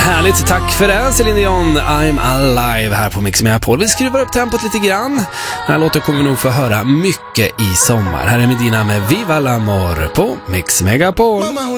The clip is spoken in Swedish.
Härligt, tack för det Celine Dion, I'm Alive här på Mix Megapol. Vi skruvar upp tempot lite grann. Den här låten kommer vi nog få höra mycket i sommar. Här är Medina med Viva l'amor på Mix Megapol.